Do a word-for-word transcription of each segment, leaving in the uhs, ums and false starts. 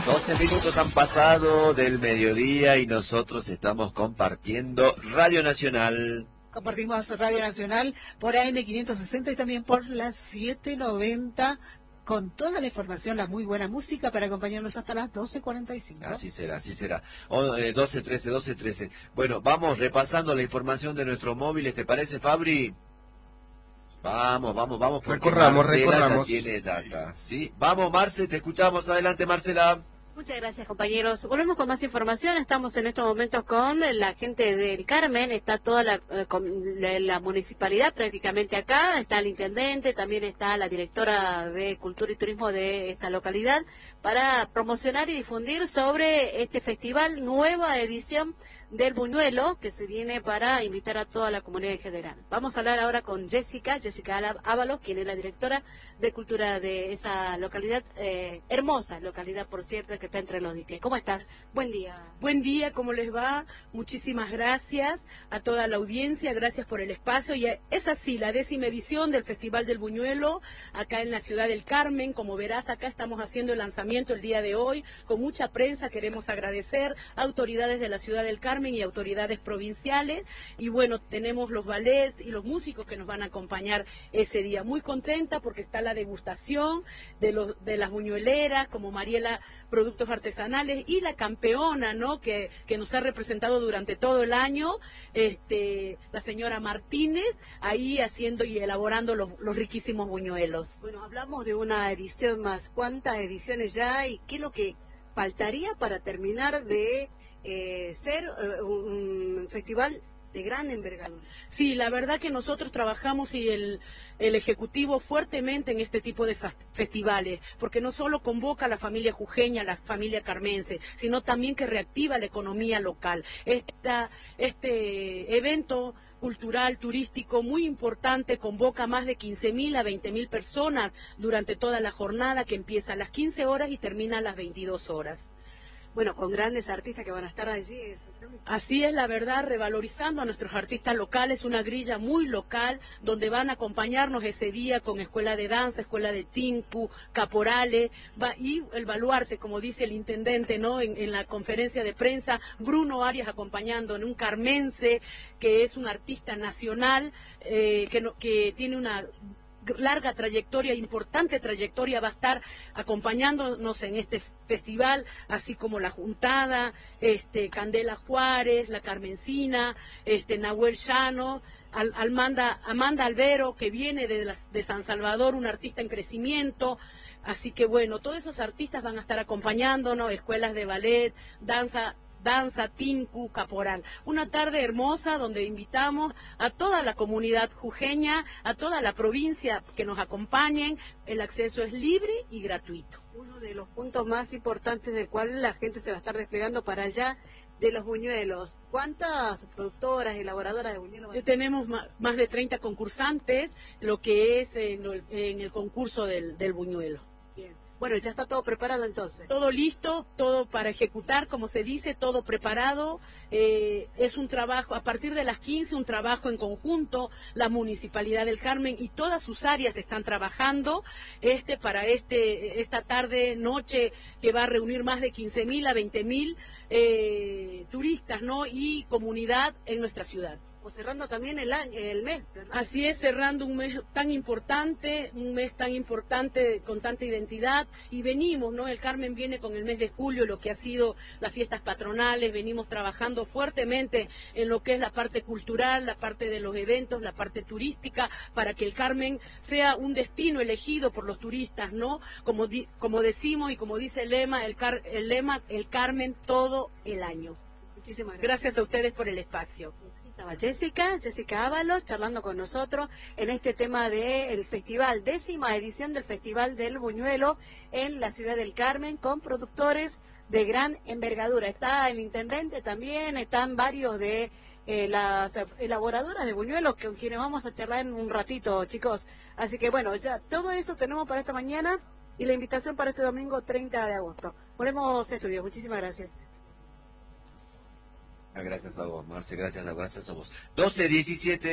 doce minutos han pasado del mediodía y nosotros estamos compartiendo Radio Nacional. Compartimos Radio Nacional por A M quinientos sesenta y también por las setecientos noventa, con toda la información, la muy buena música para acompañarnos hasta las doce cuarenta y cinco. Así será, así será. O, eh, doce trece, doce trece. Bueno, vamos repasando la información de nuestros móviles, ¿te parece, Fabri? Vamos, vamos, vamos, porque recorramos, Marcela recorramos. ya tiene data, ¿sí? Vamos, Marce, te escuchamos. Adelante, Marcela. Muchas gracias, compañeros. Volvemos con más información. Estamos en estos momentos con la gente del Carmen. Está toda la, eh, la, la municipalidad prácticamente acá. Está el intendente, también está la directora de Cultura y Turismo de esa localidad para promocionar y difundir sobre este festival, nueva edición del Buñuelo, que se viene para invitar a toda la comunidad en general. Vamos a hablar ahora con Jessica, Jessica Ábalos, quien es la directora de Cultura de esa localidad, eh, hermosa localidad, por cierto, que está entre los diques. ¿Cómo estás? Buen día. Buen día, ¿cómo les va? Muchísimas gracias a toda la audiencia, gracias por el espacio. Y es así, la décima edición del Festival del Buñuelo, acá en la ciudad del Carmen. Como verás, acá estamos haciendo el lanzamiento el día de hoy, con mucha prensa. Queremos agradecer a autoridades de la ciudad del Carmen y autoridades provinciales, y bueno, tenemos los ballets y los músicos que nos van a acompañar ese día. Muy contenta porque está la degustación de los de las buñueleras como Mariela Productos Artesanales y la campeona, ¿no?, que, que nos ha representado durante todo el año, este, la señora Martínez, ahí haciendo y elaborando los, los riquísimos buñuelos. Bueno, hablamos de una edición más. ¿Cuántas ediciones ya hay? ¿Qué es lo que faltaría para terminar de Eh, ser uh, un festival de gran envergadura? Sí, la verdad que nosotros trabajamos y el, el Ejecutivo fuertemente en este tipo de festivales, porque no solo convoca a la familia jujeña, a la familia carmense, sino también que reactiva la economía local. Esta, este evento cultural, turístico, muy importante, convoca a más de quince mil a veinte mil personas durante toda la jornada, que empieza a las quince horas y termina a las veintidós horas. Bueno, con grandes artistas que van a estar allí. Así es, la verdad, revalorizando a nuestros artistas locales, una grilla muy local, donde van a acompañarnos ese día con escuela de danza, escuela de timpu, caporales, va, y el baluarte, como dice el intendente, ¿no?, en, en la conferencia de prensa, Bruno Arias acompañando en un carmense, que es un artista nacional, eh, que, no, que tiene una larga trayectoria, importante trayectoria, va a estar acompañándonos en este festival, así como la Juntada, este, Candela Juárez, la Carmencina, este, Nahuel Llano, Al, Almanda, Amanda Albero, que viene de, las, de San Salvador, un artista en crecimiento. Así que bueno, todos esos artistas van a estar acompañándonos, escuelas de ballet, danza, danza, tinku, caporal. Una tarde hermosa donde invitamos a toda la comunidad jujeña, a toda la provincia que nos acompañen. El acceso es libre y gratuito. Uno de los puntos más importantes del cual la gente se va a estar desplegando para allá, de los buñuelos. ¿Cuántas productoras, elaboradoras de buñuelos? Tenemos más de treinta concursantes, lo que es en el, en el concurso del, del buñuelo. Bien. Bueno, ya está todo preparado entonces. Todo listo, todo para ejecutar, como se dice, todo preparado. Eh, es un trabajo, a partir de las quince, un trabajo en conjunto, la Municipalidad del Carmen y todas sus áreas están trabajando este para este esta tarde, noche, que va a reunir más de quince mil a veinte mil eh, turistas, ¿no?, y comunidad en nuestra ciudad. O cerrando también el año, el mes, ¿verdad? Así es, cerrando un mes tan importante, un mes tan importante con tanta identidad, y venimos, ¿no? El Carmen viene con el mes de julio, lo que ha sido las fiestas patronales, venimos trabajando fuertemente en lo que es la parte cultural, la parte de los eventos, la parte turística, para que el Carmen sea un destino elegido por los turistas, ¿no? Como, di, como decimos y como dice el lema, el, car, el lema, el Carmen todo el año. Muchísimas gracias. Gracias a ustedes por el espacio. Estaba Jessica, Jessica Ábalos, charlando con nosotros en este tema del festival, décima edición del Festival del Buñuelo en la ciudad del Carmen, con productores de gran envergadura. Está el intendente también, están varios de eh, las elaboradoras de buñuelos con quienes vamos a charlar en un ratito, chicos. Así que bueno, ya todo eso tenemos para esta mañana y la invitación para este domingo treinta de agosto. Volvemos a estudios, muchísimas gracias. Gracias a vos, Marce, gracias a, gracias a vos. doce diecisiete.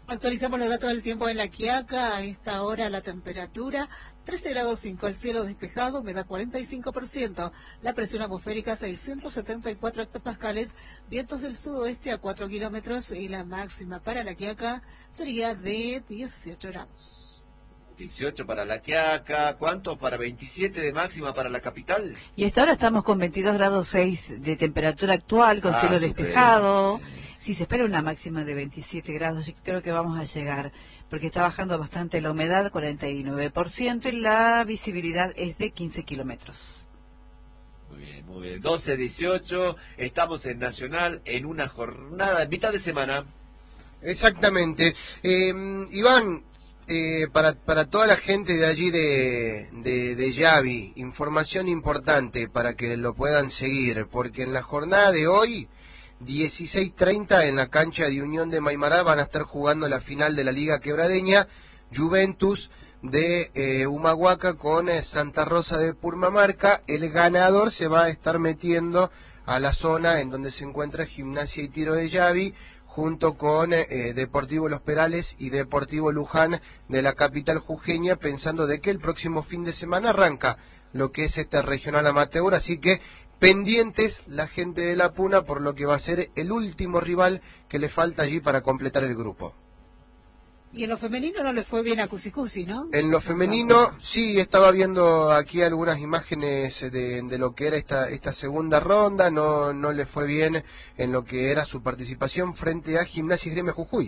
Actualizamos los datos del tiempo en La Quiaca. A esta hora la temperatura trece grados cinco, el cielo despejado, humedad cuarenta y cinco por ciento, la presión atmosférica seiscientos setenta y cuatro hectopascales, vientos del sudoeste a cuatro kilómetros y la máxima para La Quiaca sería de dieciocho grados. dieciocho para La Quiaca, ¿cuánto para veintisiete de máxima para la capital? Y hasta ahora estamos con veintidós grados seis de temperatura actual, con Ah, cielo super, despejado. sí. Sí, se espera una máxima de veintisiete grados, y creo que vamos a llegar, porque está bajando bastante la humedad, cuarenta y nueve por ciento, y la visibilidad es de quince kilómetros. Muy bien, muy bien. doce dieciocho, estamos en Nacional en una jornada en mitad de semana. Exactamente. Eh, Iván, eh, para, para toda la gente de allí de, de, de Yavi, información importante para que lo puedan seguir, porque en la jornada de hoy, dieciséis treinta, en la cancha de Unión de Maimará van a estar jugando la final de la Liga Quebradeña, Juventus de eh, Humahuaca con eh, Santa Rosa de Purmamarca. El ganador se va a estar metiendo a la zona en donde se encuentra Gimnasia y Tiro de Yavi, junto con eh, Deportivo Los Perales y Deportivo Luján de la capital jujeña, pensando de que el próximo fin de semana arranca lo que es este regional amateur, así que pendientes la gente de La Puna por lo que va a ser el último rival que le falta allí para completar el grupo. Y en lo femenino no le fue bien a Cusicusi, ¿no? En lo femenino, sí, estaba viendo aquí algunas imágenes de, de lo que era esta esta segunda ronda, no no le fue bien en lo que era su participación frente a Gimnasia y Gremio Jujuy.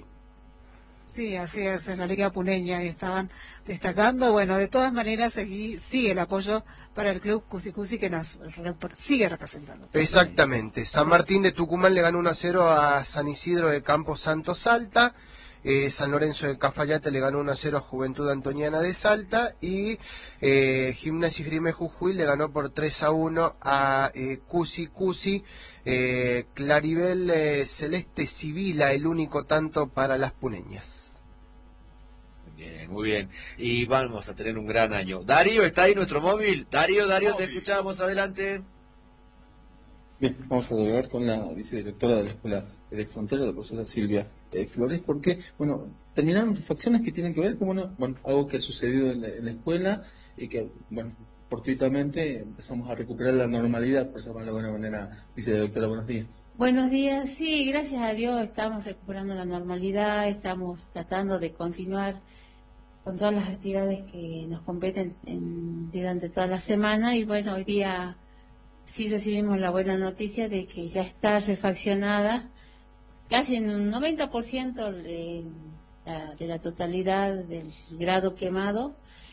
Sí, así es, en la Liga Puneña y estaban destacando. Bueno, de todas maneras, seguí, sigue el apoyo para el club Cusicusi que nos rep- sigue representando. Exactamente. San Sí. Martín de Tucumán le ganó uno a cero a San Isidro de Campo Santo Salta. Eh, San Lorenzo de Cafayate le ganó uno a cero a Juventud Antoniana de Salta. Y eh, Gimnasia y Grime Jujuy le ganó por tres a uno a eh, Cusi Cusi. Eh, Claribel eh, Celeste Sibila, el único tanto para las puneñas. Bien, muy bien. Y vamos a tener un gran año. Darío, ¿está ahí nuestro móvil? Darío, Darío, te escuchamos, adelante. Bien, vamos a hablar con la vicedirectora de la Escuela de Frontera, la profesora Silvia eh, Flores, porque, bueno, terminaron reflexiones que tienen que ver con, bueno, bueno, algo que ha sucedido en la, en la escuela y que, bueno, fortuitamente empezamos a recuperar la normalidad, por llamarlo de alguna manera. Vicedirectora, buenos días. Buenos días, sí, gracias a Dios estamos recuperando la normalidad, estamos tratando de continuar con todas las actividades que nos competen en, durante toda la semana y bueno, hoy día sí recibimos la buena noticia de que ya está refaccionada casi en un noventa por ciento de la, de la totalidad del grado quemado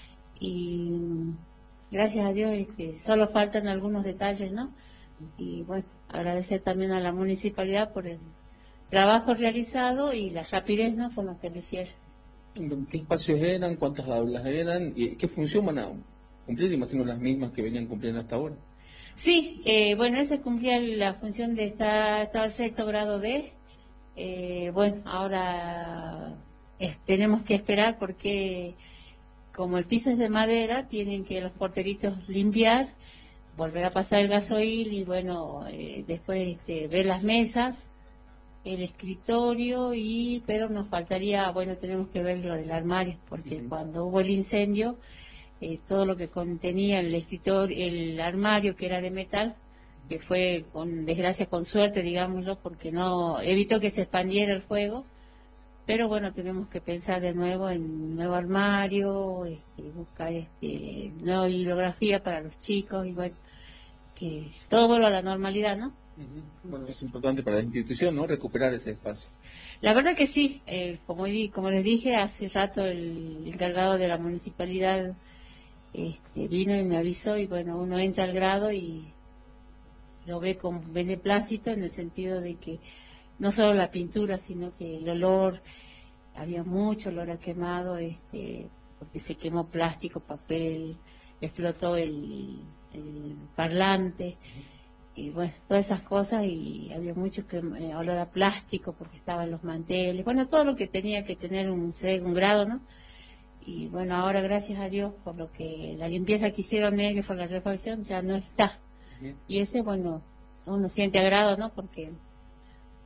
y gracias a Dios este, solo faltan algunos detalles, ¿no? Y bueno, agradecer también a la municipalidad por el trabajo realizado y la rapidez, ¿no?, con lo que lo hicieron. ¿Qué espacios eran? ¿Cuántas aulas eran? ¿Y qué función van a cumplir? Imagino las mismas que venían cumpliendo hasta ahora. Sí, eh, bueno, ese cumplía la función de estar, estaba el sexto grado D. Eh, bueno, ahora es, tenemos que esperar porque como el piso es de madera, tienen que los porteritos limpiar, volver a pasar el gasoil y bueno, eh, después este, ver las mesas, el escritorio, y pero nos faltaría, bueno, tenemos que ver lo del armario, porque uh-huh. cuando hubo el incendio, eh, todo lo que contenía el escritorio, el armario que era de metal, que fue con desgracia, con suerte, digámoslo, porque no evitó que se expandiera el fuego. Pero bueno, tenemos que pensar de nuevo en un nuevo armario, este, buscar este, nueva bibliografía para los chicos y bueno, que todo vuelva a la normalidad, ¿no? Uh-huh. Bueno, es importante para la institución, ¿no?, recuperar ese espacio. La verdad que sí, eh, como, di, como les dije, hace rato el encargado de la municipalidad este, vino y me avisó y bueno, uno entra al grado y lo ve con beneplácito en el sentido de que no solo la pintura, sino que el olor, había mucho olor a quemado, este, porque se quemó plástico, papel, explotó el, el parlante, y bueno, todas esas cosas, y había mucho que, eh, olor a plástico, porque estaban los manteles, bueno, todo lo que tenía que tener un, un grado, ¿no? Y bueno, ahora gracias a Dios por lo que la limpieza que hicieron ellos, por la refacción, ya no está. Y ese, bueno, uno siente agrado, ¿no? Porque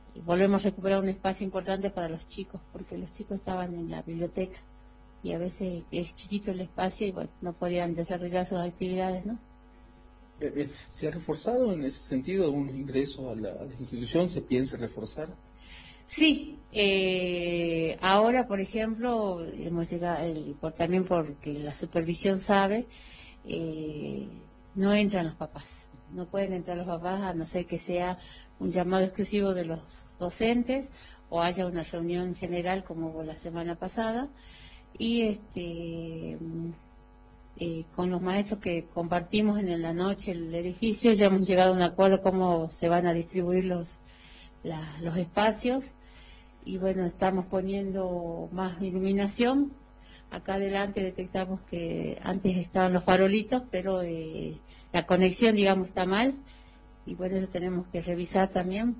volvemos a recuperar un espacio importante para los chicos, porque los chicos estaban en la biblioteca y a veces es chiquito el espacio y bueno, no podían desarrollar sus actividades, ¿no? Bien, bien. ¿Se ha reforzado en ese sentido algunos ingresos a la, a la institución? ¿Se piensa reforzar? Sí, eh, ahora por ejemplo, hemos llegado, el, por, también porque la supervisión sabe, eh, no entran los papás, no pueden entrar los papás a no ser que sea un llamado exclusivo de los docentes o haya una reunión general como hubo la semana pasada y este eh, con los maestros que compartimos en la noche el edificio ya hemos llegado a un acuerdo cómo se van a distribuir los, la, los espacios y bueno, estamos poniendo más iluminación. Acá adelante detectamos que antes estaban los farolitos, pero eh, la conexión, digamos, está mal. Y bueno, eso tenemos que revisar también.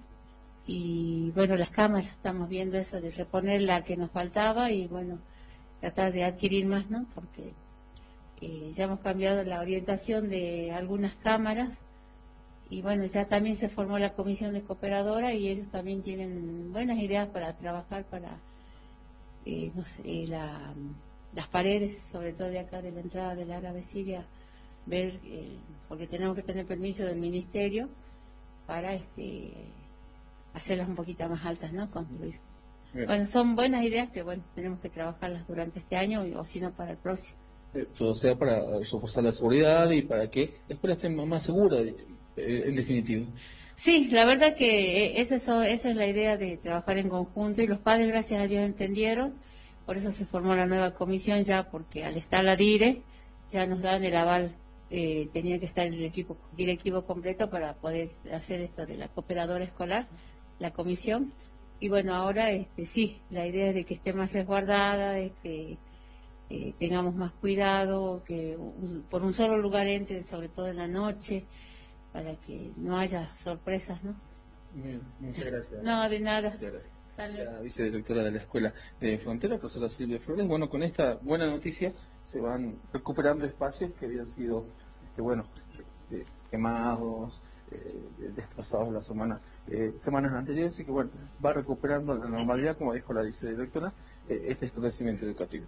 Y bueno, las cámaras, estamos viendo eso de reponer la que nos faltaba y bueno, tratar de adquirir más, ¿no? Porque eh, ya hemos cambiado la orientación de algunas cámaras. Y bueno, ya también se formó la comisión de cooperadora y ellos también tienen buenas ideas para trabajar para, eh, no sé, la, las paredes, sobre todo de acá de la entrada del Árabe Siria, ver, eh, porque tenemos que tener permiso del ministerio para este hacerlas un poquito más altas, ¿no? Construir. Bien. Bueno, son buenas ideas que, bueno, tenemos que trabajarlas durante este año o si no para el próximo. Eh, todo sea para reforzar la seguridad y para que la escuela esté más segura. En definitivo. Sí, la verdad que esa es, esa es la idea de trabajar en conjunto y los padres, gracias a Dios, entendieron. Por eso se formó la nueva comisión ya, porque al estar la DIRE ya nos dan el aval, eh, tenía que estar el equipo directivo completo para poder hacer esto de la cooperadora escolar, la comisión. Y bueno, ahora este sí, la idea es de que esté más resguardada, este eh, tengamos más cuidado, que un, por un solo lugar entre, sobre todo en la noche, para que no haya sorpresas, ¿no? Bien, muchas gracias. No, de nada. Muchas gracias. Dale. La vicedirectora de la Escuela de Frontera, profesora Silvia Flores. Bueno, con esta buena noticia se van recuperando espacios que habían sido, este, bueno, eh, quemados, eh, destrozados las semanas, eh, semanas anteriores, así que bueno, va recuperando la normalidad, como dijo la vicedirectora, eh, este establecimiento educativo.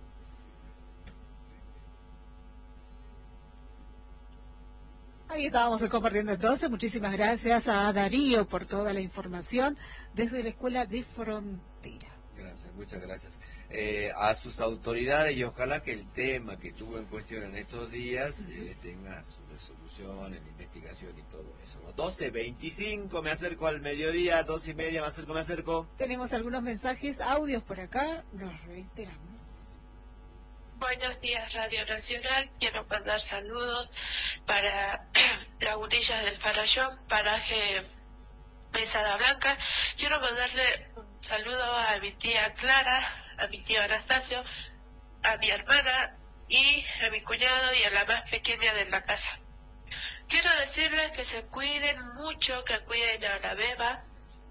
Ahí estábamos compartiendo entonces. Muchísimas gracias a Darío por toda la información desde la Escuela de Frontera. Gracias, muchas gracias. Eh, a sus autoridades y ojalá que el tema que tuvo en cuestión en estos días eh, tenga su resolución en investigación y todo eso. doce veinticinco, me acerco al mediodía, doce y media, me acerco, me acerco. Tenemos algunos mensajes, audios por acá, nos reiteramos. Buenos días, Radio Nacional. Quiero mandar saludos para Lagunillas del Farallón, paraje Mesada Blanca. Quiero mandarle un saludo a mi tía Clara, a mi tío Anastasio, a mi hermana y a mi cuñado y a la más pequeña de la casa. Quiero decirles que se cuiden mucho, que cuiden a la beba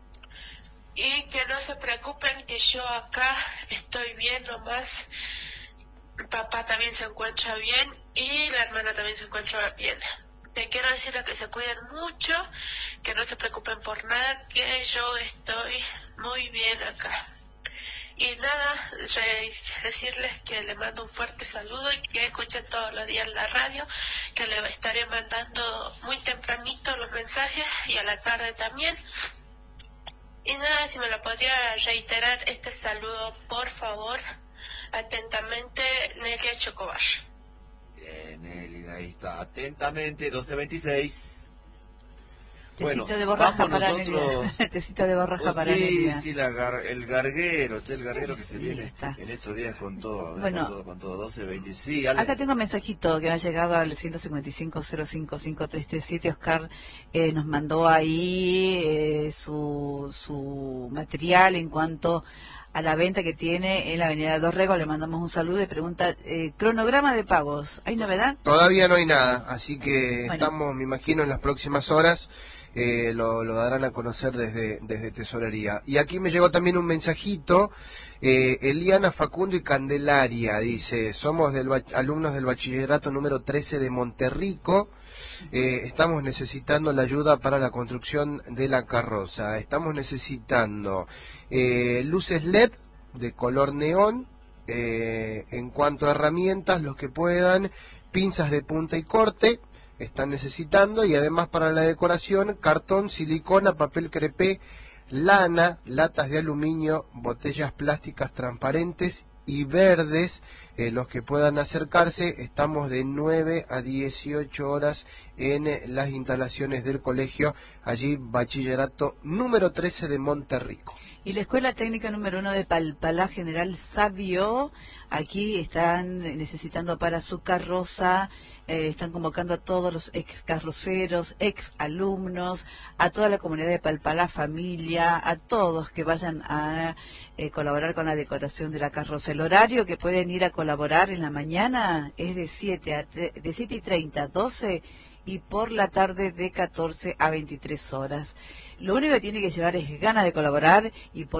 y que no se preocupen que yo acá estoy bien nomás. Papá también se encuentra bien y la hermana también se encuentra bien. Te quiero decirles que se cuiden mucho, que no se preocupen por nada, que yo estoy muy bien acá. Y nada, decirles que le mando un fuerte saludo y que escuchen todos los días la radio, que le estaré mandando muy tempranito los mensajes y a la tarde también. Y nada, si me lo podría reiterar este saludo, por favor. Atentamente, Nelia Chocobar. Bien, Nelly, ahí está. Atentamente, doce veintiséis. Tecito Bueno, de borraja vamos para nosotros. Tecito de borraja oh, para sí, Nelia. sí, la gar... el garguero, che, el garguero que se Sí, viene está. en estos días con todo, ¿eh? Bueno, con todo, con todo, doce veinte. Sí, Ale. acá tengo un mensajito que me ha llegado al ciento cincuenta y cinco, cero cinco cinco, tres tres siete. Oscar eh, nos mandó ahí eh, su, su material en cuanto a la venta que tiene en la avenida Dorrego. Le mandamos un saludo y pregunta, eh, cronograma de pagos, ¿hay novedad? Todavía no hay nada, así que Bueno. estamos, me imagino, en las próximas horas eh, lo, lo darán a conocer desde, desde Tesorería. Y aquí me llegó también un mensajito, eh, Eliana, Facundo y Candelaria, dice, somos del bach- alumnos del bachillerato número trece de Monterrico, Eh, estamos necesitando la ayuda para la construcción de la carroza. Estamos necesitando eh, luces L E D de color neón. Eh, en cuanto a herramientas, los que puedan, pinzas de punta y corte, están necesitando, y además para la decoración, cartón, silicona, papel crepé, lana, latas de aluminio, botellas plásticas transparentes y verdes. Eh, los que puedan acercarse, estamos de nueve a dieciocho horas en eh, las instalaciones del colegio, allí bachillerato número trece de Monterrico. Y la Escuela Técnica número uno de Palpalá, General Sabio, aquí están necesitando para su carroza, eh, están convocando a todos los ex carroceros, ex alumnos, a toda la comunidad de Palpalá, familia, a todos que vayan a eh, colaborar con la decoración de la carroza. El horario que pueden ir a colaborar en la mañana es de siete a de siete y treinta a doce, y por la tarde de catorce a veintitrés horas. Lo único que tiene que llevar es ganas de colaborar, y por